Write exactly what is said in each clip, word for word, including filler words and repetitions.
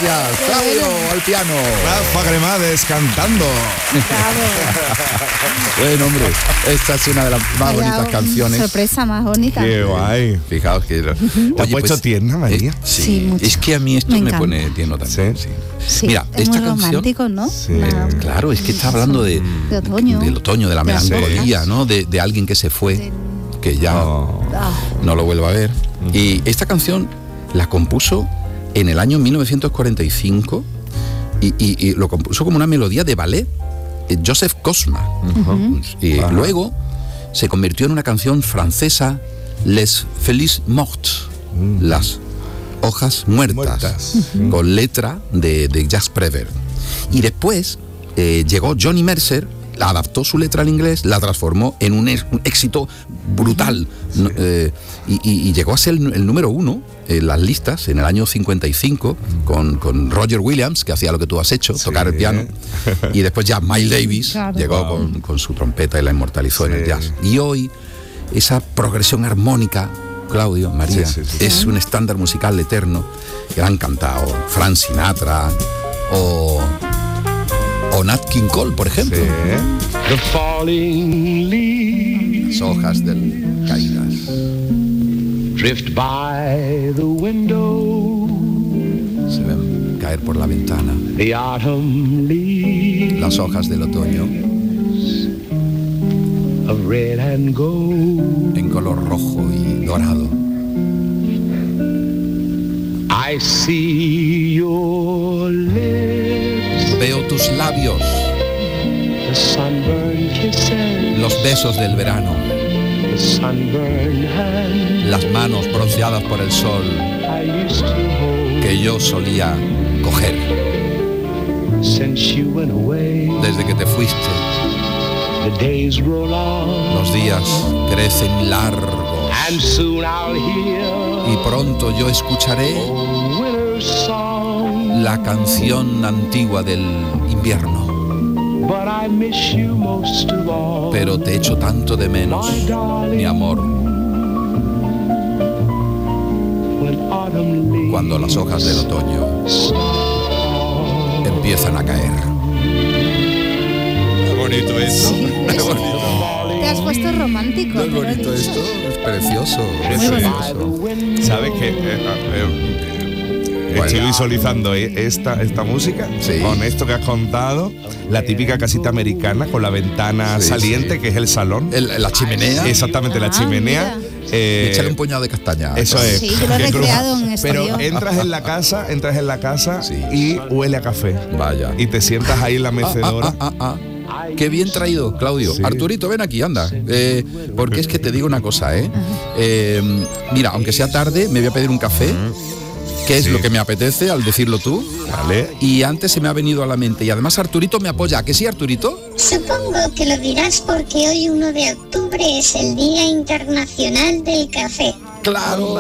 gracias. Claudio al piano. Rafa Cremades cantando. Bueno, hombre, esta es una de las más Vaya, bonitas canciones. Sorpresa más bonita. Qué guay. Fijaos que... ¿Te has puesto tierna, María? Eh, sí, Sí, mucho. es que a mí esto Me me, encanta. pone tierno también. Sí. Sí. Sí, Mira, es esta muy canción... romántico, ¿no? Sí. La- Claro, es que está hablando de, de otoño. del otoño, de la De las melancolía, hojas. ¿no? De, de alguien que se fue, De- que ya Oh. Ah, no lo vuelva a ver. Y esta canción la compuso en el año mil novecientos cuarenta y cinco y, y- y lo compuso como una melodía de ballet, eh, Joseph Cosma. Y Ajá. luego se convirtió en una canción francesa, Les Felices Mortes, las hojas muertas, Muertas. con letra de, de Jacques Prévert. Y después eh, llegó Johnny Mercer, la adaptó su letra al inglés, la transformó en un, ex- un éxito brutal, no, eh, y, y- y llegó a ser el, el número uno en las listas en el año cincuenta y cinco con, con Roger Williams, que hacía lo que tú has hecho, Sí. tocar el piano, y después ya Miles Davis Claro. llegó Wow. con, con su trompeta y la inmortalizó en el Sí. jazz. Y hoy esa progresión armónica, Claudio, María, Sí, sí, sí. es un estándar musical eterno que han cantado Frank Sinatra o, o Nat King Cole, por ejemplo. Sí. The falling leaves Las hojas del caídas. drift by the window. Se ven caer por la ventana. The autumn leaves Las hojas del otoño of red and gold. en color rojo y dorado. I see your lips, Veo tus labios, the sunburned kisses, los besos del verano, the sunburned hand las manos bronceadas por el sol I used to hold. que yo solía coger. Since you went away, Desde que te fuiste, the days roll on, los días crecen largos and soon I'll hear y pronto yo escucharé a winter's song. la canción antigua del invierno. But I miss you most of all. Pero te echo tanto de menos, mi amor, When autumn leaves cuando las hojas del otoño fall. empiezan a caer. Qué bonito esto. Qué bonito. te has puesto romántico. ¿No es te lo he bonito dicho. esto? Es precioso. Es es bonito. precioso. ¿Sabes qué? Eh, eh, eh, Estoy Bueno. visualizando eh, esta, esta música Sí. con esto que has contado, la típica casita americana con la ventana Sí, saliente, sí. que es el salón. El- la chimenea. Exactamente, la Ah, chimenea. mira. eh, Échale un puñado de castaña. Eso es. Sí, yo lo he Que recreado en Pero exterior. entras en la casa, entras en la casa Sí. y huele a café. Vaya. Y te sientas ahí en la mecedora. Ah, ah, ah, ah. Qué bien traído, Claudio. Sí. Arturito, ven aquí, anda. Eh, porque es que te digo una cosa, ¿eh? Eh, Mira, aunque sea tarde, me voy a pedir un café, que es Sí. lo que me apetece al decirlo tú. Vale. Y antes se me ha venido a la mente. Y además Arturito me apoya. ¿A que sí, Arturito? Supongo que lo dirás porque hoy uno de octubre es el Día Internacional del Café. ¡Claro!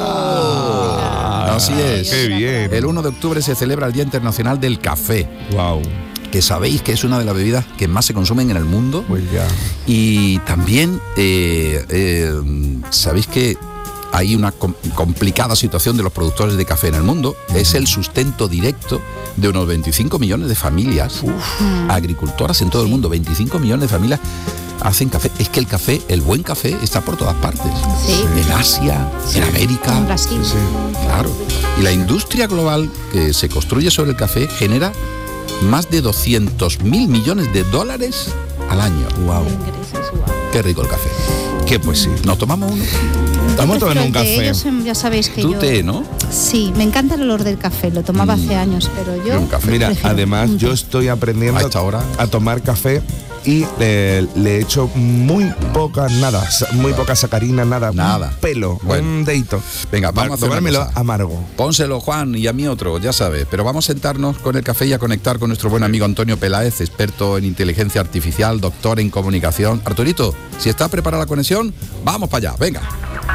Así es. Qué bien. El uno de octubre se celebra el Día Internacional del Café, Wow. que sabéis que es una de las bebidas que más se consumen en el mundo. Pues ya. Y también eh, eh, sabéis que hay una com- complicada situación de los productores de café en el mundo. Es el sustento directo de unos veinticinco millones de familias agricultoras en todo el mundo. veinticinco millones de familias hacen café. Es que el café, el buen café, está por todas partes. Sí. En Asia, en América. En Brasil. Sí. Claro. Y la industria global que se construye sobre el café genera más de doscientos mil millones de dólares al año. Wow. Ingresos, guau. Qué rico el café. Que pues sí. ¿Nos tomamos uno? Estamos Yo tomando un prefiero el té, café. yo soy- ya sabéis que Tú yo... té, ¿no? Sí, me encanta el olor del café, lo tomaba hace años, pero yo... Yo un café. Mira, prefiero además un té. yo estoy aprendiendo A esta hora. a tomar café y eh, le echo muy poca, nada, sa- muy poca sacarina, nada, Nada. un pelo, Bueno. un dedito. Venga, vamos a hacer una tomármelo cosa. amargo. Pónselo, Juan, y a mí otro, ya sabes. Pero vamos a sentarnos con el café y a conectar con nuestro buen amigo Antonio Peláez, experto en inteligencia artificial, doctor en comunicación. Arturito, si está preparada la conexión, vamos para allá, venga.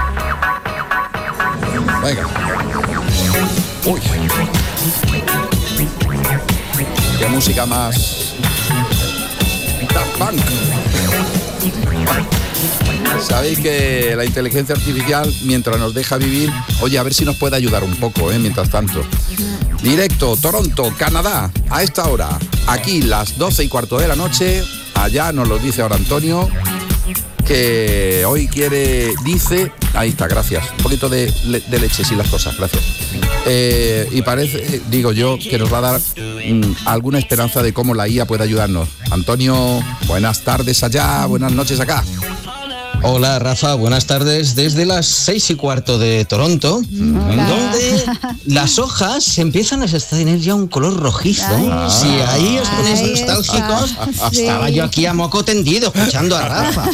Venga. Uy. Qué música más... Daft Punk. Sabéis que la inteligencia artificial, mientras nos deja vivir, oye, a ver si nos puede ayudar un poco, ¿eh? Mientras tanto. Directo, Toronto, Canadá, a esta hora. Aquí las doce y cuarto de la noche. Allá nos lo dice ahora Antonio, que hoy quiere, dice, ahí está, gracias, un poquito de, de leche, sí, las cosas, gracias. Eh, y parece, digo yo, que nos va a dar mm, alguna esperanza de cómo la I A puede ayudarnos. Antonio, buenas tardes allá, buenas noches acá. Hola Rafa, buenas tardes desde las seis y cuarto de Toronto, Hola. donde las hojas empiezan a tener ya un color rojizo. Ay, Si ahí os ponéis ahí nostálgicos, está. Sí. estaba yo aquí a moco tendido escuchando a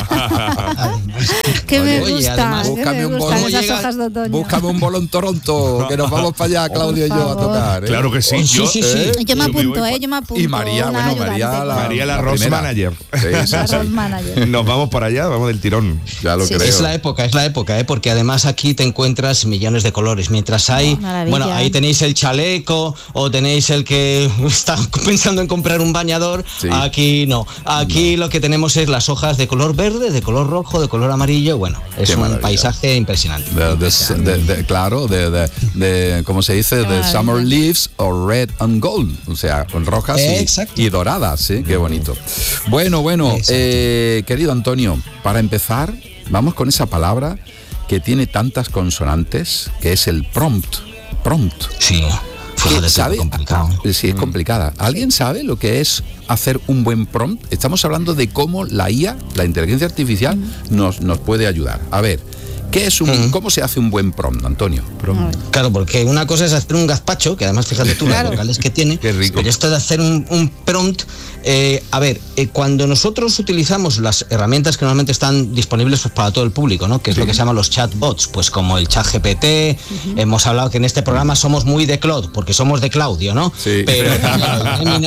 Rafa. Que me Oye, gusta, además, que búscame me un gustan bolo, esas llega- hojas de otoño. Búscame un bolo en Toronto, que nos vamos para allá, Claudio y yo, a favor. tocar. ¿eh? Claro que sí. Oh, sí, yo, sí, sí. ¿eh? Yo me Yo apunto, voy ¿eh? pa- Yo me apunto. Y María, una bueno, María ayudante. la, María la Ross primera. Manager. Sí, sí, La sí. Ross Manager. Nos vamos para allá, vamos del tirón. Ya lo Sí. creo. Es la época, es la época, ¿eh? Porque además aquí te encuentras millones de colores. Mientras hay, Maravilla. bueno, ahí tenéis el chaleco o tenéis el que está pensando en comprar un bañador. Sí. Aquí no. Aquí lo que tenemos es las hojas de color verde, de color rojo, de color amarillo. Bueno, es Qué un maravilla. paisaje impresionante. De, de- de- de- claro, de, de, de- ¿cómo se dice? De maravilla. summer leaves o red and gold, o sea, con rojas Exacto. y, y doradas, ¿sí? Qué bonito. Bueno, bueno, Exacto. eh, querido Antonio, para empezar, vamos con esa palabra que tiene tantas consonantes, que es el prompt. Prompt. Sí. Fíjate, ¿Sabe? qué complicado. Sí, es complicada. ¿Alguien sabe lo que es hacer un buen prompt? Estamos hablando de cómo la I A, la inteligencia artificial, nos, nos puede ayudar. A ver, ¿qué es un, Mm. ¿cómo se hace un buen prompt, Antonio? Claro, porque una cosa es hacer un gazpacho, que además fíjate tú Claro. las vocales que tiene, Qué rico. pero esto de hacer un, un prompt, eh, a ver, eh, cuando nosotros utilizamos las herramientas que normalmente están disponibles pues, para todo el público, ¿no? Que es lo que se llaman los chatbots, pues como el chat G P T, hemos hablado que en este programa somos muy de Claude, porque somos de Claudio, ¿no? Sí. Pero claro, el Gemini,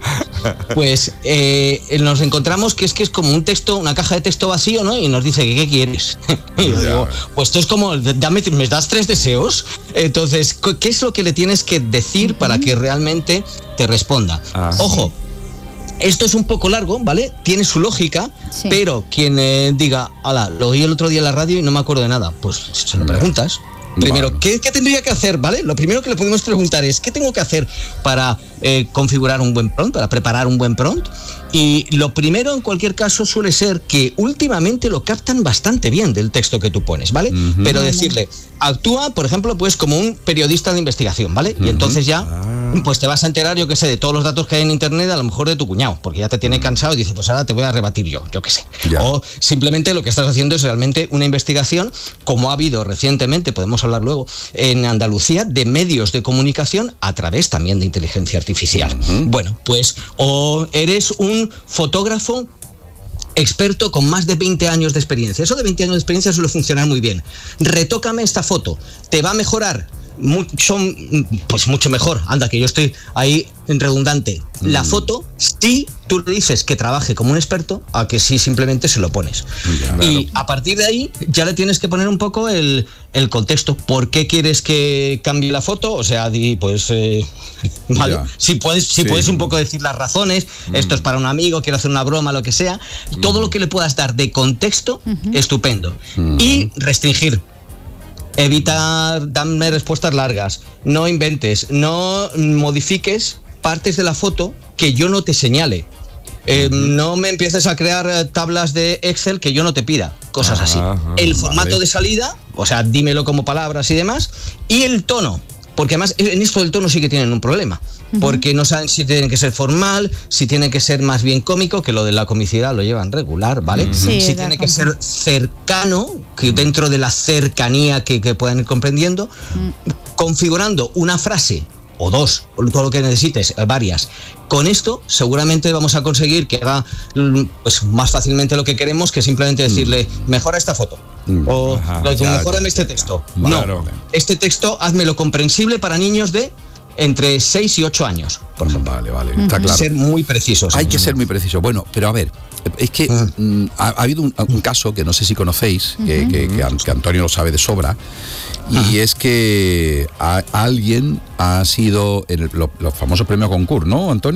pues eh, nos encontramos que es que es como un texto, una caja de texto vacío, ¿no? Y nos dice que qué quieres. Y yo digo, pues esto es como, dame, me das tres deseos. Entonces, ¿qué es lo que le tienes que decir para que realmente te responda? Ah. Ojo. Esto es un poco largo, ¿vale? Tiene su lógica, Sí. pero quien eh, diga, ala, lo oí el otro día en la radio y no me acuerdo de nada, pues se lo preguntas. Primero, Bueno. ¿qué, ¿qué tendría que hacer, ¿vale? Lo primero que le podemos preguntar es, ¿qué tengo que hacer para eh, configurar un buen prompt, para preparar un buen prompt? Y lo primero, en cualquier caso, suele ser que últimamente lo captan bastante bien del texto que tú pones, ¿vale? Ujú. Pero decirle, actúa, por ejemplo, pues como un periodista de investigación, ¿vale? Y entonces ya, pues te vas a enterar, yo qué sé, de todos los datos que hay en internet, a lo mejor de tu cuñado, porque ya te tiene cansado y dice, pues ahora te voy a rebatir yo, yo qué sé. Ya. O simplemente lo que estás haciendo es realmente una investigación, como ha habido recientemente, podemos hablar luego, en Andalucía, de medios de comunicación a través también de inteligencia artificial. Bueno, pues, o eres un fotógrafo experto con más de veinte años de experiencia. Eso de veinte años de experiencia suele funcionar muy bien. Retócame esta foto, te va a mejorar mucho, pues mucho mejor. Anda, que yo estoy ahí en redundante. La foto, si tú le dices que trabaje como un experto, a que sí simplemente se lo pones. Ya, y a partir de ahí ya le tienes que poner un poco el, el contexto. ¿Por qué quieres que cambie la foto? O sea, di, pues, eh, vale. Ya. Si puedes, si Sí. puedes un poco decir las razones, esto es para un amigo, quiero hacer una broma, lo que sea. Todo lo que le puedas dar de contexto, estupendo. Y restringir. Evita darme respuestas largas. No inventes, no modifiques partes de la foto que yo no te señale. Eh, no me empieces a crear eh, tablas de Excel que yo no te pida, cosas así. Ajá, El vale. formato de salida, o sea, dímelo como palabras y demás, y el tono, porque además en esto del tono sí que tienen un problema, porque no saben si tiene que ser formal, si tiene que ser más bien cómico, que lo de la comicidad lo llevan regular, ¿vale? Sí, si de tiene que acuerdo. ser cercano, que dentro de la cercanía que, que puedan ir comprendiendo, configurando una frase o dos, o todo lo que necesites, eh, varias. Con esto seguramente vamos a conseguir que haga mm, pues, más fácilmente lo que queremos, que simplemente decirle, mejora esta foto. Mm, O ajá, lo- ya, mejórame ya, este ya. texto. Claro. No, este texto házmelo comprensible para niños de entre seis y ocho años, por ejemplo. Vale, vale, está claro. Ser muy precisos. Hay que ser muy preciso. Bueno, pero a ver, es que mm, ha, ha habido un, un caso que no sé si conocéis, que, que- que An- que Antonio lo sabe de sobra, y es que a- alguien ha sido en el- lo- los famosos premios Goncourt, ¿no, Antonio?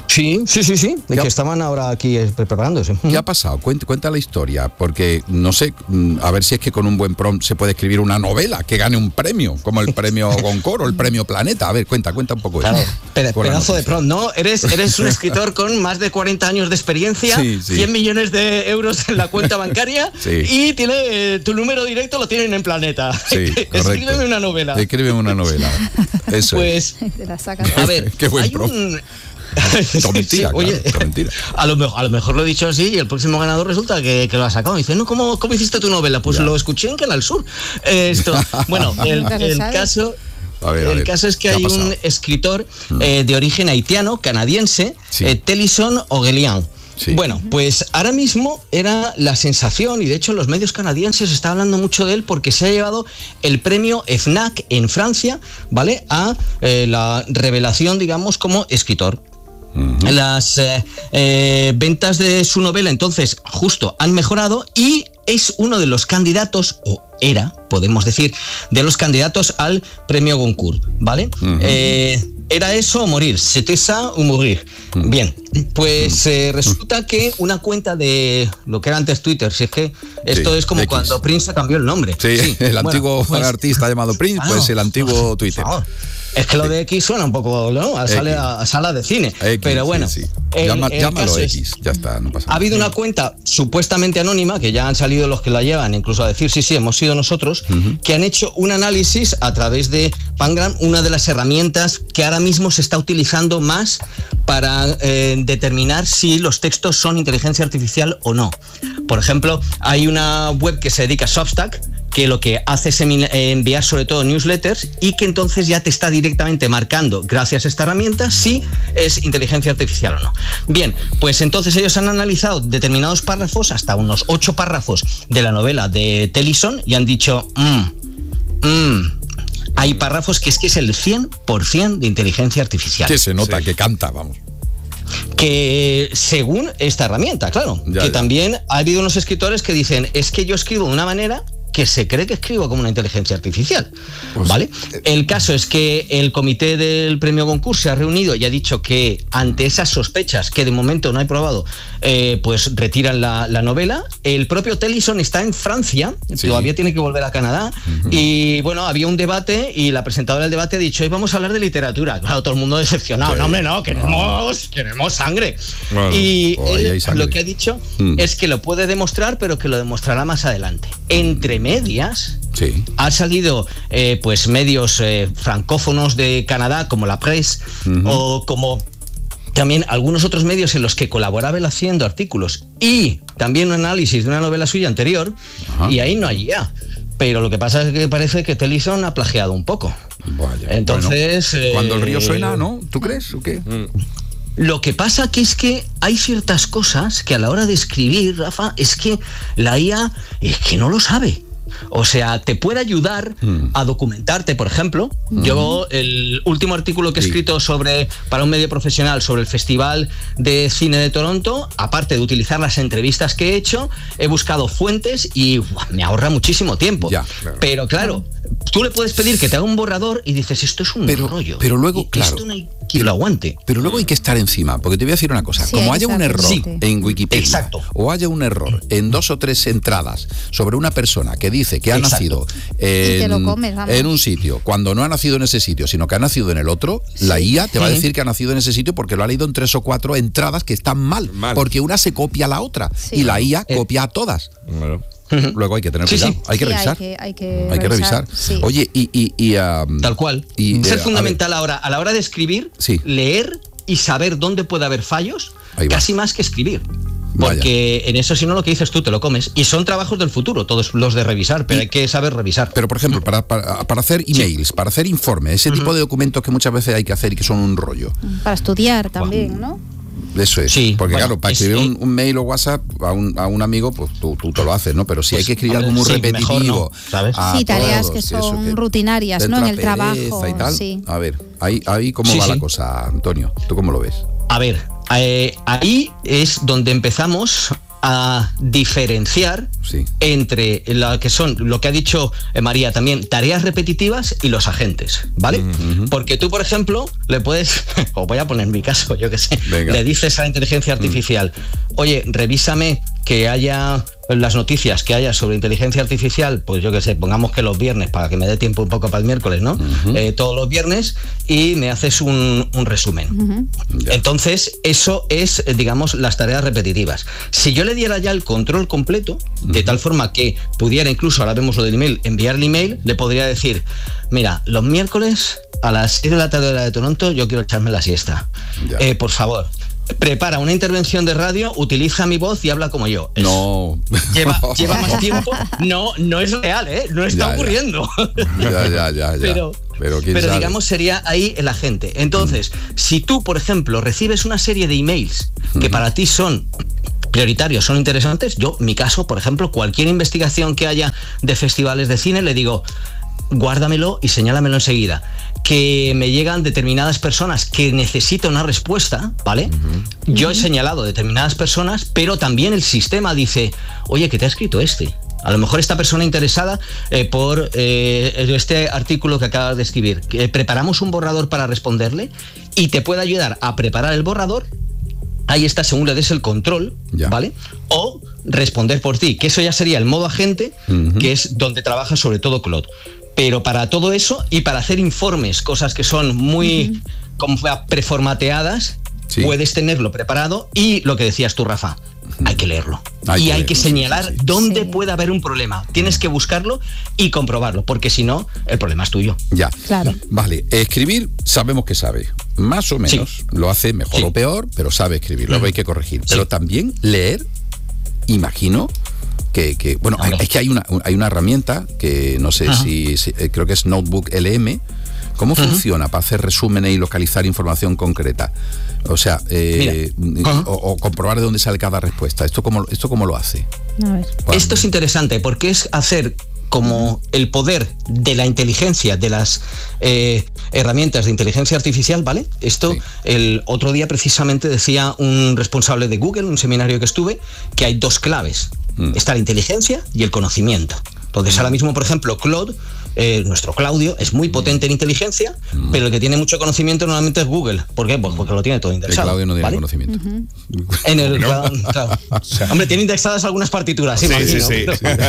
Sí, sí, sí, sí, de Ya. que estaban ahora aquí eh, preparándose. ¿Qué ha pasado? Cuenta, cuenta la historia, porque no sé, mm, a ver si es que con un buen prompt se puede escribir una novela que gane un premio, como el premio Goncourt o el premio Planeta. A ver, cuenta, cuenta un poco Claro, eso. pe- Con la pedazo de noticia. prompt, ¿no? Eres, eres un escritor con más de cuarenta años de experiencia, Sí, sí. cien millones de euros en la cuenta bancaria Sí. y tiene eh, tu número directo lo tienen en Planeta. Sí, correcto. Escríbeme una novela. Escríbeme una novela. Eso es. Pues, Te la sacas. a ver, Qué buen hay prompt. un... Todo mentira, Sí, oye, claro, todo mentira. A lo, mejor, a lo mejor lo he dicho así y el próximo ganador resulta que, que lo ha sacado. Y dice, no, ¿cómo, cómo hiciste tu novela? Pues Ya. lo escuché en Canal Sur. Eh, Esto, bueno, el, Nunca se el sabe. caso... A ver, a el ver, caso es que ¿qué ha hay pasado? un escritor eh, de origen haitiano, canadiense, Sí. eh, Tennyson Ogelian. Sí. Bueno, pues ahora mismo era la sensación, y de hecho en los medios canadienses se está hablando mucho de él porque se ha llevado el premio FNAC en Francia, ¿vale? A eh, la revelación, digamos, como escritor. Ujú. Las eh, eh, ventas de su novela entonces justo han mejorado y es uno de los candidatos, o era, podemos decir, de los candidatos al premio Goncourt, ¿vale? Ujú. Eh, era eso o morir, c'était ça ou mourir. Bien, pues eh, resulta que una cuenta de lo que era antes Twitter, si es que esto Sí, es como X. cuando Prince cambió el nombre. Sí, el bueno, antiguo pues- artista llamado Prince, Claro. pues el antiguo Twitter. Por favor. Es que lo de X suena un poco, ¿no? A, sale X. a, a sala de cine. X, Pero bueno, sí, sí. el- Llama- el llámalo caso es- X, ya está, no pasa ha nada. habido una cuenta supuestamente anónima, que ya han salido los que la llevan, incluso a decir, sí, sí, hemos sido nosotros, que han hecho un análisis a través de Pangram, una de las herramientas que ahora mismo se está utilizando más para eh, determinar si los textos son inteligencia artificial o no. Por ejemplo, hay una web que se dedica a Substack, que lo que hace es emi- eh, enviar sobre todo newsletters y que entonces ya te está directamente marcando, gracias a esta herramienta, si es inteligencia artificial o no. Bien, pues entonces ellos han analizado determinados párrafos, hasta unos ocho párrafos de la novela de Tennyson, y han dicho, mmm, mmm, hay párrafos que es que es el cien por ciento de inteligencia artificial. Que se nota que canta, vamos. Que según esta herramienta, claro, Ya, que ya. también ha habido unos escritores que dicen, es que yo escribo de una manera que se cree que escribo como una inteligencia artificial, Pues, ¿vale? El caso es que el comité del premio Goncourt se ha reunido y ha dicho que ante esas sospechas, que de momento no hay probado, eh, pues retiran la, la novela. El propio Tennyson está en Francia, Sí. todavía tiene que volver a Canadá, y bueno, había un debate y la presentadora del debate ha dicho, hoy vamos a hablar de literatura. Claro, todo el mundo decepcionado. Sí. No, hombre, no, queremos, queremos sangre. Bueno, y pues ahí él hay sangre. lo que ha dicho Mm. es que lo puede demostrar, pero que lo demostrará más adelante. Entre medias, Sí. ha salido eh, pues medios eh, francófonos de Canadá, como La Presse, Ujú. o como también algunos otros medios en los que colaboraba él haciendo artículos, y también un análisis de una novela suya anterior, Ajá. y ahí no hay ya. Pero lo que pasa es que parece que Tennyson ha plagiado un poco. Vaya. Entonces, Bueno, cuando el río eh, suena, ¿no? ¿Tú crees o qué? Lo que pasa que es que hay ciertas cosas que a la hora de escribir, Rafa, es que la I A es que no lo sabe. O sea, te puede ayudar Mm. a documentarte, por ejemplo. Yo, el último artículo que he Sí. escrito sobre, para un medio profesional sobre el Festival de Cine de Toronto, aparte de utilizar las entrevistas que he hecho, he buscado fuentes y ¡buah!, me ahorra muchísimo tiempo. Ya, claro. Pero claro, tú le puedes pedir que te haga un borrador y dices, esto es un Pero- rollo. pero luego, Y claro. Esto no hay quien lo aguante. Pero luego hay que estar encima, porque te voy a decir una cosa. Sí, Como hay que haya un estar error pendiente. en Wikipedia, Exacto. o haya un error en dos o tres entradas sobre una persona que dice que ha Exacto. nacido Y te lo en, comes, vamos. en un sitio, cuando no ha nacido en ese sitio, sino que ha nacido en el otro, la I A te va a Sí. decir que ha nacido en ese sitio porque lo ha leído en tres o cuatro entradas que están mal, Mal. porque una se copia a la otra Sí. y la I A Eh. copia a todas. Claro. Luego hay que tener Sí, cuidado, sí. hay que Sí, revisar. Hay que, hay que Hay que revisar. sí. Oye, y... y, y, um, Tal cual. y, Ser eh, a fundamental ahora, a la hora de escribir, Sí. leer y saber dónde puede haber fallos, Ahí va. casi más que escribir. Vaya. Porque en eso, si no, lo que dices tú, te lo comes. Y son trabajos del futuro, todos los de revisar, pero hay que saber revisar. Pero, por ejemplo, para, para, para hacer emails, para hacer informes, ese tipo de documentos que muchas veces hay que hacer y que son un rollo. Para estudiar también, ¿no? Eso es. Sí, Porque, bueno, claro, para es- escribir eh, un, un mail o WhatsApp a un, a un amigo, pues tú, tú te lo haces, ¿no? Pero si Pues, hay que escribir hombre, algo muy sí, mejor repetitivo. no, ¿sabes? a Sí, tareas todos, que eso, son rutinarias, te ¿no? En entra el pereza trabajo, y tal. sí. A ver, ahí, ahí cómo Sí, va sí. la cosa, Antonio. ¿Tú cómo lo ves? A ver, eh, ahí es donde empezamos a diferenciar sí. entre lo que son, lo que ha dicho eh, María también, tareas repetitivas y los agentes, ¿vale? Uh-huh. Porque tú, por ejemplo, le puedes, o voy a poner mi caso, yo que sé, Venga. le dices a la inteligencia artificial, uh-huh. oye, revísame que haya las noticias que haya sobre inteligencia artificial, pues yo que sé, pongamos que los viernes, para que me dé tiempo un poco para el miércoles, ¿no? Uh-huh. Eh, todos los viernes, y me haces un, un resumen. Uh-huh. Entonces, eso es, digamos, las tareas repetitivas. Si yo le diera ya el control completo, uh-huh. de tal forma que pudiera, incluso, ahora vemos lo del email, enviar el email, le podría decir, mira, los miércoles a las seis de la tarde de la de Toronto, yo quiero echarme la siesta. Eh, por favor, prepara una intervención de radio, utiliza mi voz y habla como yo. Es, no. Lleva, lleva más tiempo. No, no es real, ¿eh? No está ya, ocurriendo. Ya, ya, ya. ya. Pero, pero, pero digamos, sería ahí el agente. Entonces, mm. si tú, por ejemplo, recibes una serie de emails que mm. para ti son prioritarios, son interesantes, yo, mi caso, por ejemplo, cualquier investigación que haya de festivales de cine, le digo, guárdamelo y señálamelo enseguida. Que me llegan determinadas personas que necesitan una respuesta, ¿vale? Uh-huh. Yo he señalado determinadas personas, pero también el sistema dice, oye, ¿qué te ha escrito este? A lo mejor esta persona interesada eh, por eh, este artículo que acabas de escribir. Que preparamos un borrador para responderle y te puede ayudar a preparar el borrador. Ahí está, según le des el control, ya. ¿vale? O responder por ti, que eso ya sería el modo agente, uh-huh. que es donde trabaja sobre todo Claude. Pero para todo eso y para hacer informes, cosas que son muy uh-huh. como preformateadas, sí. puedes tenerlo preparado y lo que decías tú, Rafa, uh-huh. hay que leerlo. Hay y que hay leerlo, que señalar sí, sí, sí. dónde sí. puede haber un problema. Tienes que buscarlo y comprobarlo, porque si no, el problema es tuyo. Ya, claro. Vale, escribir sabemos que sabe, más o menos. Sí. Lo hace mejor sí. o peor, pero sabe escribir, luego uh-huh. hay que corregir. Sí. Pero también leer, imagino... Que, que bueno, hay, es que hay una, hay una herramienta que no sé si, si creo que es Notebook L M. ¿Cómo uh-huh. funciona para hacer resúmenes y localizar información concreta? O sea, eh, uh-huh. o, o comprobar de dónde sale cada respuesta. ¿Esto cómo, esto cómo lo hace? A ver. Esto es interesante porque es hacer como el poder de la inteligencia, de las eh, herramientas de inteligencia artificial, ¿vale? Esto, sí. el otro día precisamente decía un responsable de Google, un seminario que estuve, que hay dos claves. Mm. Está la inteligencia y el conocimiento. Entonces, mm. ahora mismo, por ejemplo, Claude, eh, nuestro Claudio, es muy potente en inteligencia, mm. pero el que tiene mucho conocimiento normalmente es Google. ¿Por qué? Pues porque lo tiene todo indexado. El Claudio no tiene ¿vale? conocimiento. Uh-huh. En el, no. claro, claro. O sea, hombre, tiene indexadas algunas partituras, sí, sí, sí, sí.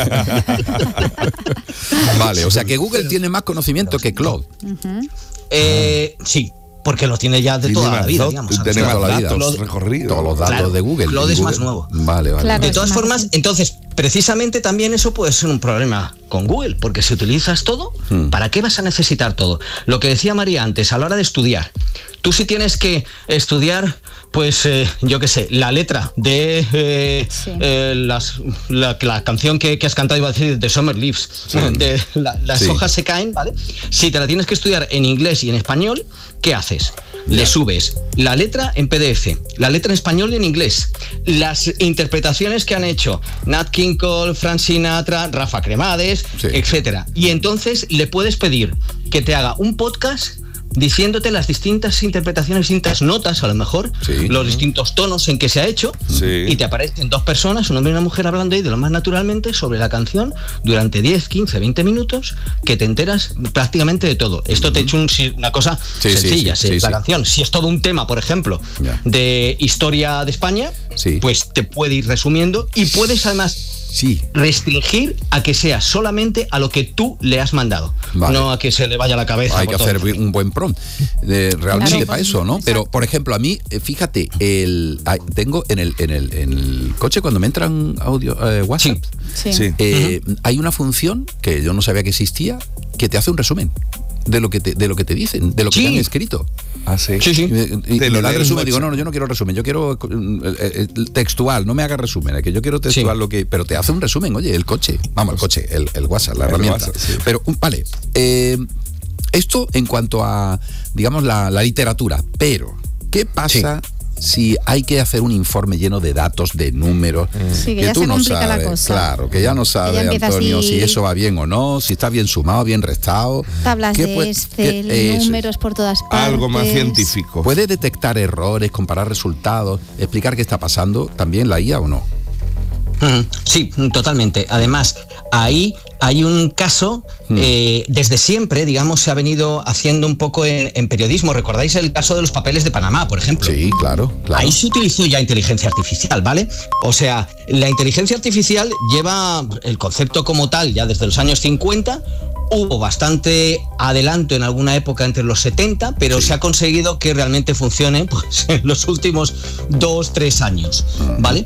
Vale, o sea que Google pero, tiene más conocimiento que Claude. Uh-huh. Eh, sí. Porque lo tiene ya de toda la vida, digamos. Tiene toda la vida, los recorridos. Todos los datos claro, de Google. Claude es más nuevo. Vale, vale. Claro, de todas formas, entonces, precisamente también eso puede ser un problema con Google, porque si utilizas todo, hmm. ¿para qué vas a necesitar todo? Lo que decía María antes, a la hora de estudiar. Tú si tienes que estudiar, pues, eh, yo qué sé, la letra de eh, sí. eh, las, la, la canción que, que has cantado, iba a decir, de Summer Leaves, sí. de la, las sí. hojas se caen, ¿vale? Si te la tienes que estudiar en inglés y en español, ¿qué haces? Le yeah. subes la letra en P D F, la letra en español y en inglés, las interpretaciones que han hecho Nat King Cole, Frank Sinatra, Rafa Cremades, sí. etcétera. Y entonces le puedes pedir que te haga un podcast diciéndote las distintas interpretaciones, distintas notas, a lo mejor, sí. los distintos tonos en que se ha hecho, sí. y te aparecen dos personas, un hombre y una mujer, hablando ahí de lo más naturalmente sobre la canción durante diez, quince, veinte minutos, que te enteras prácticamente de todo. Esto uh-huh. te he hecho un, una cosa sí, sencilla, sí, sí, sí, la sí. canción. Si es todo un tema, por ejemplo, yeah. de historia de España, sí. pues te puede ir resumiendo y puedes además... Sí. restringir a que sea solamente a lo que tú le has mandado, vale. no a que se le vaya la cabeza. Hay que hacer todo. Un buen prompt eh, realmente claro, para eso, ¿no? Exacto. Pero, por ejemplo, a mí, fíjate, el tengo en el, en el, en el coche cuando me entran audio eh, WhatsApp, sí. Sí. Eh, uh-huh. hay una función que yo no sabía que existía, que te hace un resumen de lo que te, de lo que te dicen, de lo que sí. te han escrito. Ah, sí. Sí, sí. Y, y me da el resumen, digo, no, no, yo no quiero resumen, yo quiero eh, eh, textual, no me hagas resumen, que yo quiero textual sí. lo que, pero te hace un resumen, oye, el coche, vamos, el coche, el, el WhatsApp, la el herramienta. WhatsApp, sí. Pero, vale, eh, esto en cuanto a, digamos, la, la literatura, pero, ¿qué pasa? Sí. Si hay que hacer un informe lleno de datos, de números, sí, que, que ya tú se no complica sabes, la cosa. Claro, que ya no sabe, Antonio, así... si eso va bien o no, si está bien sumado, bien restado. Tablas de puede, Excel, qué, números por todas partes. Algo más científico. ¿Puede detectar errores, comparar resultados, explicar qué está pasando también la I A o no? Sí, totalmente. Además, ahí hay un caso, eh, desde siempre, digamos, se ha venido haciendo un poco en, en periodismo. ¿Recordáis el caso de los papeles de Panamá, por ejemplo? Sí, claro, claro. Ahí se utilizó ya inteligencia artificial, ¿vale? O sea, la inteligencia artificial lleva el concepto como tal ya desde los años cincuenta. Hubo bastante adelanto en alguna época entre los setenta, pero sí se ha conseguido que realmente funcione pues, en los últimos dos, tres años, ¿vale?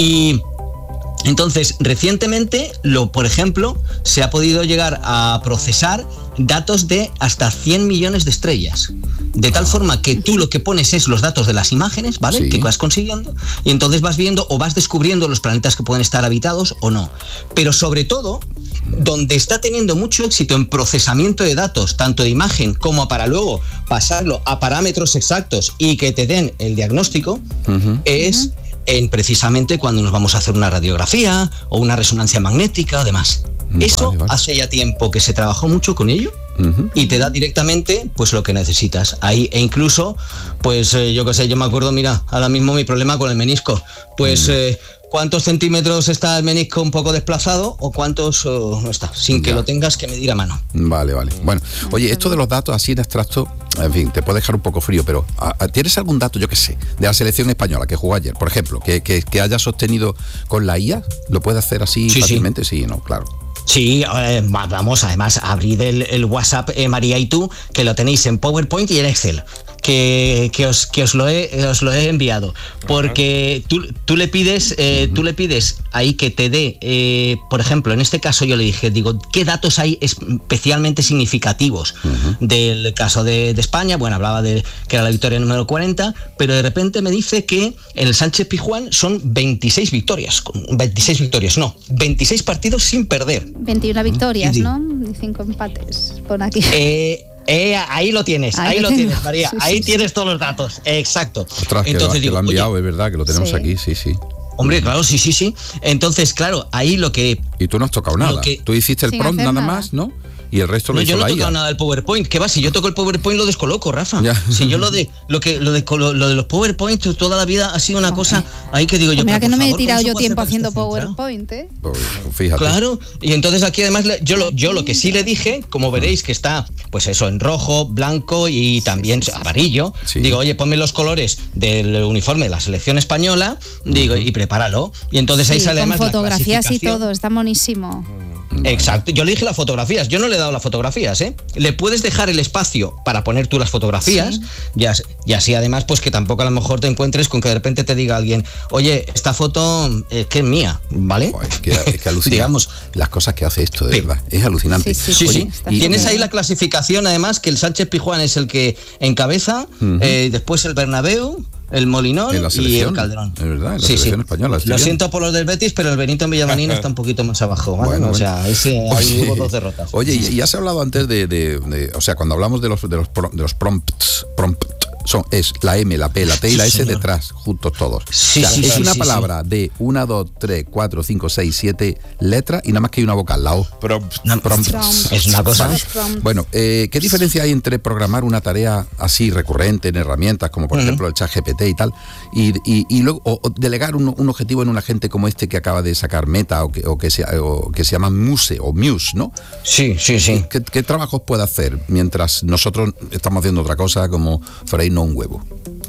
Y entonces, recientemente, lo, por ejemplo, se ha podido llegar a procesar datos de hasta cien millones de estrellas. De tal forma que tú lo que pones es los datos de las imágenes, ¿vale? Sí. Que vas consiguiendo, y entonces vas viendo o vas descubriendo los planetas que pueden estar habitados o no. Pero sobre todo, donde está teniendo mucho éxito en procesamiento de datos, tanto de imagen como para luego pasarlo a parámetros exactos y que te den el diagnóstico, uh-huh. es... Uh-huh. en precisamente cuando nos vamos a hacer una radiografía o una resonancia magnética o demás. Vale, Eso vale. hace ya tiempo que se trabajó mucho con ello uh-huh. y te da directamente pues lo que necesitas. Ahí, e incluso, pues eh, yo qué sé, yo me acuerdo, mira, ahora mismo mi problema con el menisco, pues uh-huh. eh, ¿cuántos centímetros está el menisco un poco desplazado o cuántos oh, no está? Sin que ya. lo tengas que medir a mano. Vale, vale. Bueno, oye, esto de los datos así en abstracto, en fin, te puede dejar un poco frío, pero ¿tienes algún dato, yo qué sé, de la selección española que jugó ayer, por ejemplo, que, que, que hayas obtenido con la I A? ¿Lo puede hacer así sí, fácilmente? Sí. sí, no, claro. Sí, eh, vamos, además, abrid el, el WhatsApp, eh, María y tú, que lo tenéis en PowerPoint y en Excel, que, que, os, que os, lo he, os lo he enviado, porque tú, tú, le pides, eh, uh-huh. tú le pides ahí que te dé, eh, por ejemplo, en este caso yo le dije, digo, ¿qué datos hay especialmente significativos uh-huh. del caso de, de España? Bueno, hablaba de que era la victoria número cuarenta, pero de repente me dice que en el Sánchez Pizjuán son veintiséis victorias, veintiséis victorias, no, veintiséis partidos sin perder. veintiuna victorias, ¿no? Y cinco empates, por aquí. Eh, eh, ahí lo tienes, ahí, ahí lo tengo. tienes, María, sí, ahí sí, tienes sí. todos los datos, exacto. Ostras, entonces, que, digo, que lo han enviado, es verdad, que lo tenemos sí. aquí, sí, sí. Hombre, claro, sí, sí, sí. Entonces, claro, ahí lo que... Y tú no has tocado nada, que, tú hiciste el prompt nada, nada más, ¿no? Y el resto lo no, hizo yo no la he tocado I A. nada del PowerPoint. ¿Qué va? Si yo toco el PowerPoint lo descoloco, Rafa. Ya. Si yo lo de lo que lo de lo, lo de los PowerPoint toda la vida ha sido una cosa ahí que digo yo. Mira que no me favor, he tirado yo tiempo haciendo PowerPoint, ¿eh? Pues, fíjate. Claro. Y entonces aquí además yo lo yo lo que sí le dije, como veréis que está pues eso en rojo, blanco y también amarillo. Sí. Digo, oye, ponme los colores del uniforme de la selección española, digo, uh-huh. y prepáralo. Y entonces sí, ahí sale con además fotografías la y todo, está monísimo. Exacto, yo le dije las fotografías, yo no le he dado las fotografías, ¿eh? Le puedes dejar el espacio para poner tú las fotografías, sí. y, y así además pues que tampoco a lo mejor te encuentres con que de repente te diga alguien, oye, esta foto es que es mía, ¿vale? Oh, es que, es que alucina digamos las cosas que hace esto, de sí. verdad, es alucinante. Sí, sí, oye, sí, sí. Y tienes ahí la clasificación además, que el Sánchez Pizjuán es el que encabeza, uh-huh. eh, después el Bernabéu, el Molinón y el Calderón. Es verdad, en la sí, selección sí. española. Lo bien. siento por los del Betis, pero el Benito Villamarín está un poquito más abajo, ¿vale? Bueno, o sea, ese, ahí hubo dos derrotas. Oye, y, y has hablado antes de, de, de, o sea, cuando hablamos de los de los, de los prompts, prompt, son, es la M, la P, la T y la S señor. detrás, juntos todos. Sí, o sea, sí, es sí, una sí, palabra sí. de una, dos, tres, cuatro, cinco, seis, siete letras y nada más que hay una vocal, la O. Prompt. Prompt. Es una cosa. ¿Vale? Bueno, eh, ¿qué diferencia hay entre programar una tarea así recurrente en herramientas como por uh-huh. ejemplo el ChatGPT y tal y, y, y luego o, o delegar un, un objetivo en un agente como este que acaba de sacar Meta o que, o que, se, o que se llama Muse o Muse, ¿no? Sí, sí, sí. ¿Qué, qué trabajos puede hacer mientras nosotros estamos haciendo otra cosa como freírnos un huevo?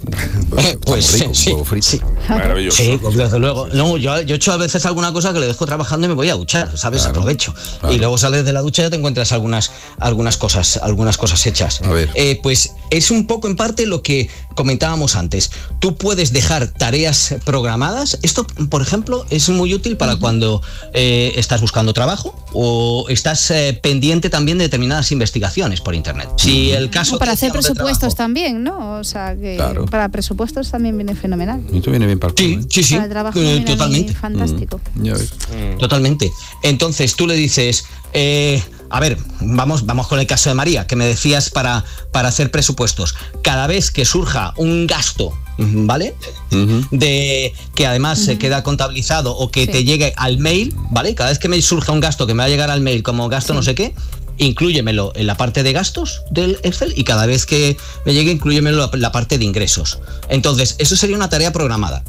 Pues rico, sí, un huevo frito. Sí. Maravilloso. Sí, pues desde luego. No, yo, yo he hecho a veces alguna cosa que le dejo trabajando y me voy a duchar, ¿sabes? Claro, Aprovecho. Claro. Y luego sales de la ducha y ya te encuentras algunas, algunas cosas, algunas cosas hechas. A ver. Eh, pues es un poco en parte lo que comentábamos antes. Tú puedes dejar tareas programadas. Esto, por ejemplo, es muy útil para uh-huh. cuando eh, estás buscando trabajo o estás eh, pendiente también de determinadas investigaciones por internet. Si el caso o para hacer presupuestos trabajo, también, ¿no? O sea, que claro. para presupuestos también viene fenomenal. Y esto viene bien para el Sí, ¿eh? sí, sí. Para el trabajo eh, totalmente. Fantástico. Mm, ya ves. Totalmente. Entonces tú le dices, eh, a ver, vamos, vamos con el caso de María, que me decías para, para hacer presupuestos. Cada vez que surja un gasto, ¿vale? Uh-huh. De que además uh-huh. se queda contabilizado o que sí. te llegue al mail, ¿vale? Cada vez que me surja un gasto que me va a llegar al mail como gasto sí. no sé qué, inclúyemelo en la parte de gastos del Excel y cada vez que me llegue inclúyemelo en la parte de ingresos. Entonces, eso sería una tarea programada.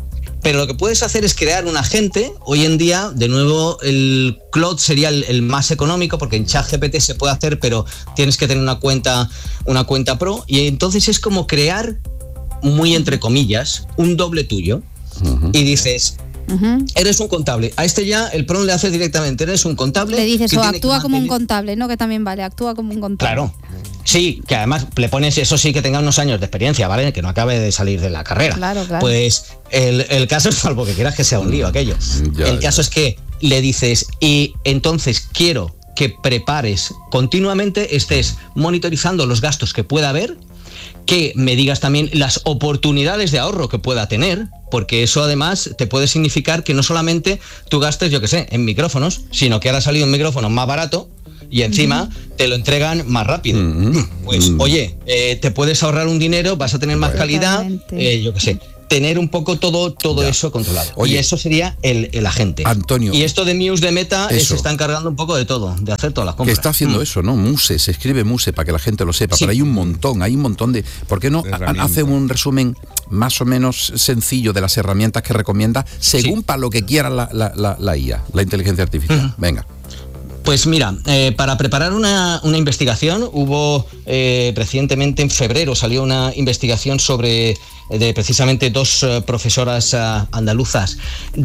pero lo que puedes hacer es crear un agente. Hoy en día, de nuevo, el Claude sería el, el más económico, porque en ChatGPT se puede hacer, pero tienes que tener una cuenta, una cuenta pro, y entonces es como crear, muy entre comillas, un doble tuyo. Uh-huh. Y dices, uh-huh, eres un contable. A este ya el prompt le haces directamente, eres un contable. Le dices, o actúa como mantener... un contable, ¿no? Que también vale, actúa como un contable. Claro. Sí, que además le pones, eso sí, que tenga unos años de experiencia, ¿vale? Que no acabe de salir de la carrera. Claro, claro. Pues el, el caso es, salvo que quieras que sea un lío aquello. Ya, el caso ya. es que le dices, y entonces quiero que prepares continuamente, estés monitorizando los gastos que pueda haber, que me digas también las oportunidades de ahorro que pueda tener, porque eso además te puede significar que no solamente tú gastes, yo qué sé, en micrófonos, sino que ahora ha salido un micrófono más barato y encima uh-huh. te lo entregan más rápido. Uh-huh. Pues, uh-huh. oye, eh, te puedes ahorrar un dinero, vas a tener más calidad, eh, yo qué sé. Tener un poco todo, todo eso controlado. Oye, y eso sería el, el agente. Antonio. Y esto de Muse de Meta eh, se está encargando un poco de todo, de hacer todas las compras. Que está haciendo mm. eso, ¿no? Muse, se escribe Muse para que la gente lo sepa, sí. Pero hay un montón, hay un montón de... ¿Por qué no hace un resumen más o menos sencillo de las herramientas que recomienda, según sí. para lo que quiera la, la, la, la I A, la inteligencia artificial? Mm. Venga. Pues mira, eh, para preparar una, una investigación, hubo eh, recientemente en febrero salió una investigación sobre de precisamente dos uh, profesoras uh, andaluzas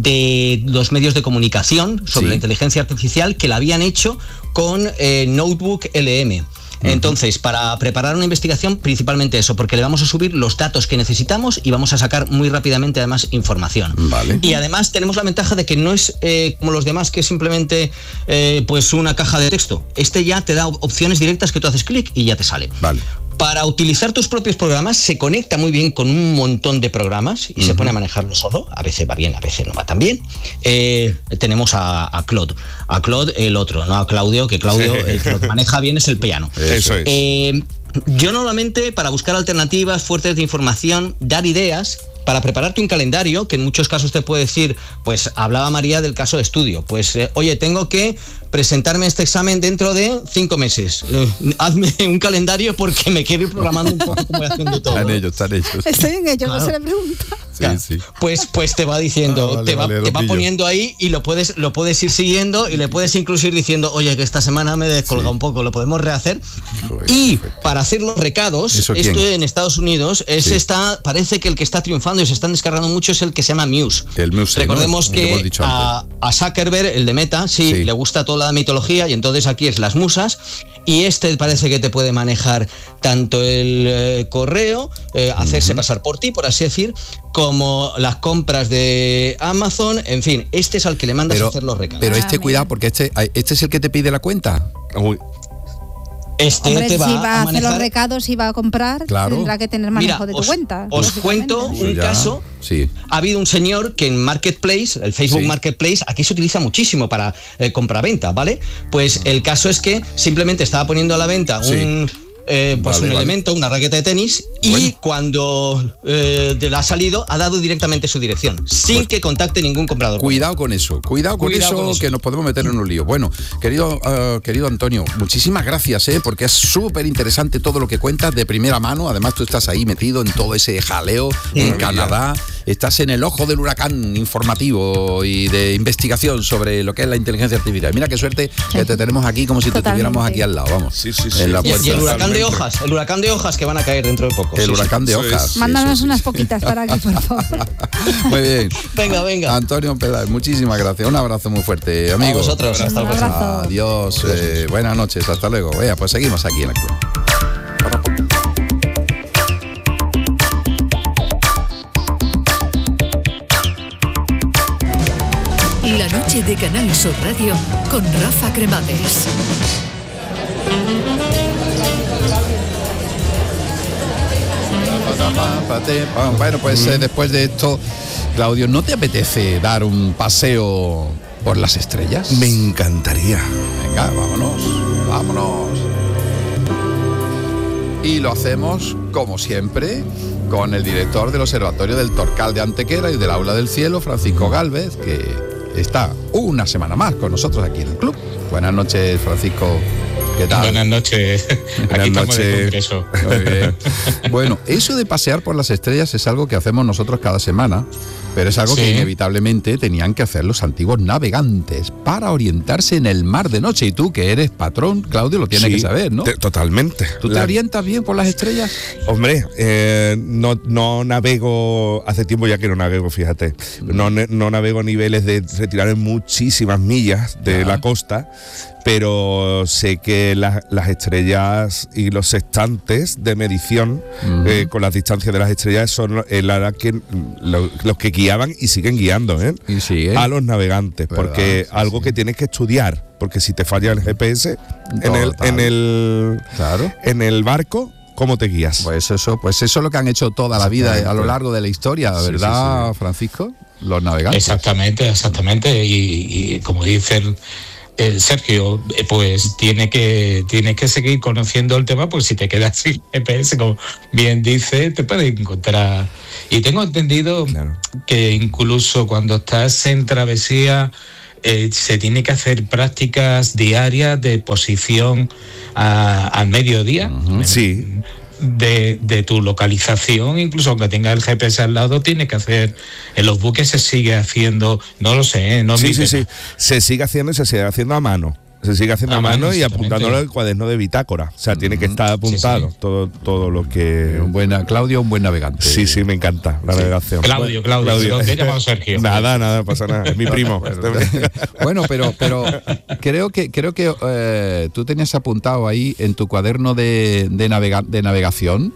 de los medios de comunicación sobre sí. la inteligencia artificial, que la habían hecho con eh, Notebook L M. Entonces, para preparar una investigación, principalmente eso, porque le vamos a subir los datos que necesitamos y vamos a sacar muy rápidamente además información. Vale. Y además tenemos la ventaja de que no es eh, como los demás, que es simplemente eh, pues una caja de texto. Este ya te da opciones directas que tú haces clic y ya te sale. Vale. Para utilizar tus propios programas se conecta muy bien con un montón de programas y uh-huh. se pone a manejarlo solo. A veces va bien, a veces no va tan bien. Eh, tenemos a, a Claude. A Claude el otro, no a Claudio, que Claudio sí. el que lo maneja bien es el piano. Eso es. Eh, yo normalmente, para buscar alternativas, fuentes de información, dar ideas, para prepararte un calendario, que en muchos casos te puede decir, pues hablaba María del caso de estudio, pues eh, oye, tengo que presentarme este examen dentro de cinco meses. Eh, hazme un calendario porque me quiero ir programando un poco como voy haciendo todo. Están ellos, están ellos. Estoy en ello, claro. No se le pregunta. Sí, claro. sí. Pues, pues te va diciendo, ah, vale, te va, vale, te va poniendo ahí y lo puedes, lo puedes ir siguiendo y le puedes incluso ir diciendo, oye, que esta semana me descolga sí. un poco, lo podemos rehacer. Pues, y perfecto. Para hacer los recados, esto en Estados Unidos, es sí. está, parece que el que está triunfando y se están descargando mucho es el que se llama Muse. El Muse. Recordemos ¿no? que a, a Zuckerberg, el de Meta, sí, sí, le gusta toda la mitología y entonces aquí es las musas, y este parece que te puede manejar tanto el eh, correo, eh, hacerse uh-huh. pasar por ti, por así decir, como las compras de Amazon, en fin, este es al que le mandas pero, a hacer los recados. Pero este, cuidado, porque este, este es el que te pide la cuenta. Uy. Este Hombre, te va si va a, a hacer manejar... los recados y va a comprar, claro. tendrá que tener manejo Mira, de tu os, cuenta. Os cuento un ya, caso. Sí. Ha habido un señor que en Marketplace, el Facebook sí. Marketplace, aquí se utiliza muchísimo para eh, compra-venta, ¿vale? Pues el caso es que simplemente estaba poniendo a la venta sí. un... Eh, pues vale, un vale. elemento, una raqueta de tenis, y bueno. cuando eh, de la ha salido, ha dado directamente su dirección, sin pues, que contacte ningún comprador. Cuidado con eso, cuidado, con, cuidado eso, con eso, que nos podemos meter en un lío. Bueno, querido, uh, querido Antonio, muchísimas gracias, ¿eh? Porque es súper interesante todo lo que cuentas de primera mano. Además, tú estás ahí metido en todo ese jaleo sí, en Canadá. Estás en el ojo del huracán informativo y de investigación sobre lo que es la inteligencia artificial. Mira qué suerte que te tenemos aquí como si Totalmente. Te tuviéramos aquí al lado, vamos. Sí, sí, sí. En la y, y el huracán de hojas, el huracán de hojas que van a caer dentro de poco. El sí, huracán sí. de hojas. Sí, Mándanos sí, unas sí. poquitas para aquí, por favor. Muy bien. Venga, venga. Antonio Peláez, muchísimas gracias. Un abrazo muy fuerte, amigo. A vosotros, hasta luego. Adiós, eh, buenas noches, hasta luego. Vea, pues seguimos aquí en el club. La noche de Canal Sur Radio con Rafa Cremades. Bueno, pues eh, después de esto, Claudio, ¿no te apetece dar un paseo por las estrellas? Me encantaría. Venga, vámonos, vámonos. Y lo hacemos, como siempre, con el director del Observatorio del Torcal de Antequera y del Aula del Cielo, Francisco Gálvez, que está una semana más con nosotros aquí en el club. Buenas noches, Francisco. ¿Qué tal? Buenas noches. Buenas Aquí noches. estamos de congreso. Muy bien. Bueno, eso de pasear por las estrellas es algo que hacemos nosotros cada semana Pero es algo Sí. que inevitablemente tenían que hacer los antiguos navegantes para orientarse en el mar de noche. Y tú, que eres patrón, Claudio, lo tienes Sí, que saber, ¿no? te- totalmente. ¿Tú te La- orientas bien por las estrellas? Hombre, eh, no, no navego, hace tiempo ya que no navego, fíjate, no, ne- no navego a niveles de retirar muchísimas millas de Ya. la costa, pero sé que la- las estrellas y los sextantes de medición Ujú. eh, con las distancias de las estrellas son el ara que, lo- los que guiaban y siguen guiando ¿eh? Y sigue. a los navegantes, ¿Verdad? porque Sí, algo sí. que tienes que estudiar, porque si te falla el G P S en el, Total. en el Claro. en el barco, ¿cómo te guías? Pues eso, pues eso es lo que han hecho toda la vida a lo largo de la historia, Sí, ¿verdad, sí, Francisco? Los navegantes. Exactamente, exactamente. Y, y como dice el, el Sergio, eh, pues tiene que, tienes que seguir conociendo el tema, pues si te quedas sin G P S, como bien dice, te puedes encontrar. Y tengo entendido Claro. que incluso cuando estás en travesía, eh, se tiene que hacer prácticas diarias de posición a- al mediodía. Sí. De, de tu localización, incluso aunque tenga el G P S al lado, tiene que hacer, en los buques se sigue haciendo, no lo sé, ¿eh? no Sí, mi sí, pena. sí. Se sigue haciendo y se sigue haciendo a mano. Se sigue haciendo a, A mano mano, y exactamente. apuntándolo al cuaderno de bitácora. O sea, tiene que estar apuntado sí. todo, todo lo que. Un buen, Claudio, un buen navegante. Sí, sí, me encanta la navegación. Claudio, Claudio, te he llamado Sergio. Nada, nada, pasa nada. Es mi primo. Bueno, pero, pero creo que creo que eh, tú tenías apuntado ahí en tu cuaderno de, de, navega- de navegación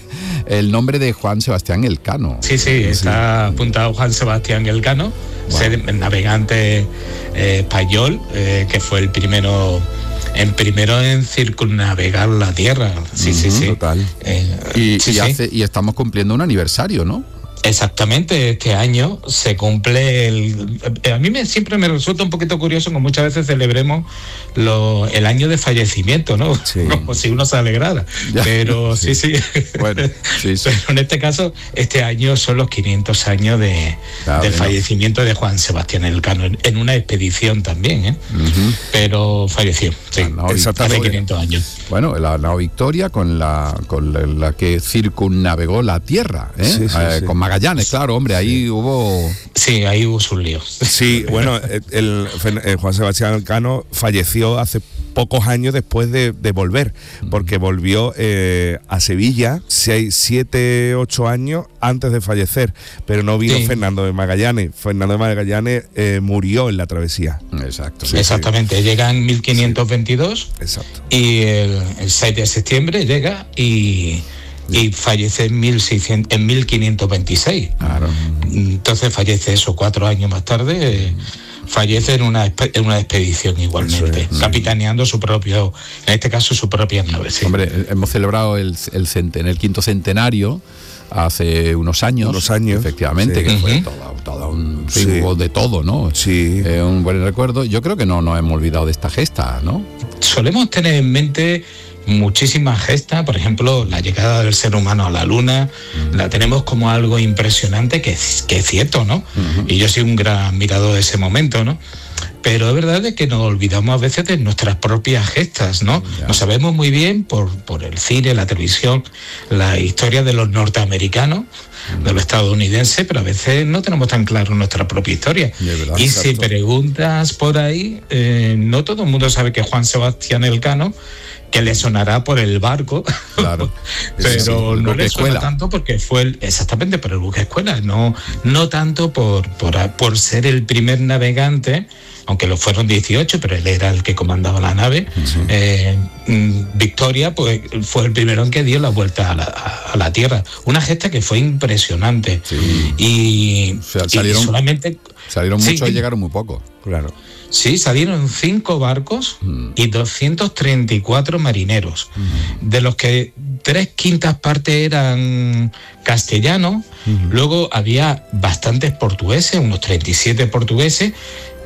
el nombre de Juan Sebastián Elcano. Sí, sí, está apuntado Juan Sebastián Elcano, ser navegante eh, español, eh, que fue el primero en primero en circunnavegar la Tierra. Sí, sí, Ujú, sí. total. Eh, Y, sí, y sí. hace- y estamos cumpliendo un aniversario, ¿no? Exactamente, este año se cumple el... A mí me, siempre me resulta un poquito curioso que muchas veces celebremos lo, el año de fallecimiento, ¿no? Sí. Como si uno se alegrara. Ya. Pero sí, sí. Bueno, sí, sí. Pero en este caso, este año son los quinientos años de, Claro, del ¿no? fallecimiento de Juan Sebastián Elcano, en, en una expedición también, ¿eh? Ujú. Pero falleció, sí, La nao hace Exactamente. quinientos años. Bueno, la nao Victoria con la con la, la que circunnavegó la Tierra, ¿eh? Sí, sí, Eh, sí. con Magallanes, claro, hombre, ahí hubo... Sí, ahí hubo sus líos. Sí, bueno, el, el- el Juan Sebastián Elcano falleció hace pocos años después de, de volver, porque volvió eh, a Sevilla seis, siete, ocho años antes de fallecer, pero no vino Sí. Fernando de Magallanes. Fernando de Magallanes eh, murió en la travesía. Exacto. Sí, Exactamente, llega en mil quinientos veintidós. Exacto. Y el, el seis de septiembre llega y, y fallece en, mil seiscientos, en mil quinientos veintiséis. Claro. Entonces fallece eso cuatro años más tarde. eh, fallece en una, expe- en una expedición igualmente, Eso es. capitaneando su propio, en este caso su propia nave. Sí. Hombre, hemos celebrado el, el, centen- el quinto centenario hace unos años. Unos años, Efectivamente, sí. que fue Ujú. todo, todo un Sí. hubo de todo, ¿no? Sí. Eh, un buen recuerdo. Yo creo que no nos hemos olvidado de esta gesta, ¿no? Solemos tener en mente muchísimas gestas, por ejemplo, la llegada del ser humano a la luna, la tenemos como algo impresionante, que es, que es cierto, ¿no? Y yo soy un gran admirador de ese momento, ¿no? Pero es verdad de que nos olvidamos a veces de nuestras propias gestas, ¿no? Ya. Lo sabemos muy bien por, por el cine, la televisión, la historia de los norteamericanos, de los estadounidenses, pero a veces no tenemos tan claro nuestra propia historia. De verdad, y si exacto. preguntas por ahí, eh, no todo el mundo sabe que Juan Sebastián Elcano, que le sonará por el barco, Claro. pero Sí, sí, el no buque le suena escuela. tanto porque fue el, exactamente por el buque escuela, no, no tanto por, por, por ser el primer navegante, aunque lo fueron dieciocho, pero él era el que comandaba la nave. Eh, mm, Victoria pues fue el primero en que dio la vuelta a la, a la Tierra, una gesta que fue impresionante. Sí. Y, O sea, y salieron- solamente Salieron Sí, muchos y sí. llegaron muy pocos. Claro. Sí, salieron cinco barcos Mm. y doscientos treinta y cuatro marineros, de los que tres quintas partes eran castellanos, luego había bastantes portugueses, unos treinta y siete portugueses,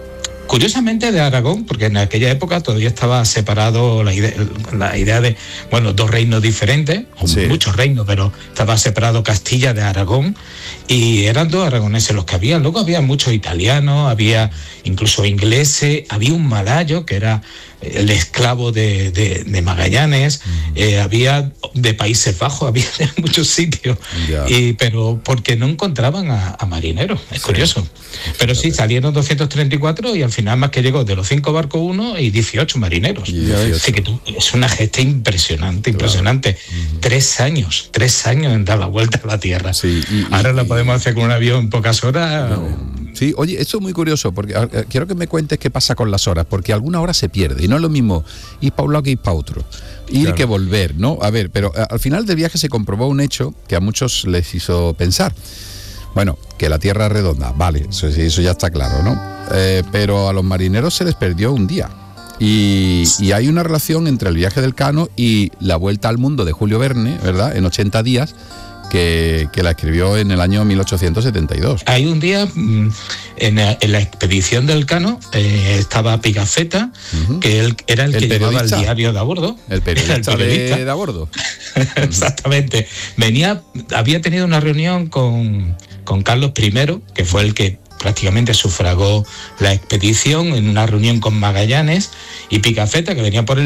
Curiosamente de Aragón, porque en aquella época todavía estaba separado la idea, la idea de, bueno, dos reinos diferentes, sí. muchos reinos, pero estaba separado Castilla de Aragón, y eran dos aragoneses los que había. Luego había muchos italianos, había incluso ingleses, había un malayo que era el esclavo de, de, de Magallanes, mm. eh, había de Países Bajos, había de muchos sitios, yeah. y, pero porque no encontraban a, a marineros, es sí. curioso. Pero sí, salieron doscientos treinta y cuatro y al final más que llegó de los cinco barcos uno y dieciocho marineros. dieciocho. Así que tú, es una gesta impresionante, impresionante. Claro. Mm. Tres años, tres años en dar la vuelta a la Tierra. Sí, y, Ahora y, la podemos hacer con un avión en pocas horas. No. Sí, oye, esto es muy curioso, porque eh, quiero que me cuentes qué pasa con las horas, porque alguna hora se pierde, y no es lo mismo ir para un lado que ir para otro, ir claro. que volver, ¿no? A ver, pero eh, al final del viaje se comprobó un hecho que a muchos les hizo pensar. Bueno, que la Tierra es redonda, vale, eso, eso ya está claro, ¿no? Eh, pero a los marineros se les perdió un día. Y, y hay una relación entre el viaje del Cano y la vuelta al mundo de Julio Verne, ¿verdad? En ochenta días, Que, que la escribió en el año mil ochocientos setenta y dos. Hay un día, en, en la expedición del Cano, eh, estaba Pigafetta, uh-huh. que él era el, el que llevaba el diario de a bordo. El periodista, el periodista. De, de a bordo. Exactamente. Venía, había tenido una reunión con, con Carlos primero, que fue el que prácticamente sufragó la expedición, en una reunión con Magallanes, y Pigafetta, que venía por el